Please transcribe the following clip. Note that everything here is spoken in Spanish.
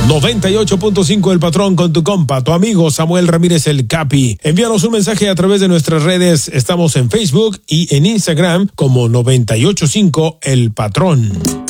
98.5 El Patrón con tu compa, tu amigo Samuel Ramírez el Capi. Envíanos un mensaje a través de nuestras redes. Estamos en Facebook y en Instagram como 98.5 El Patrón.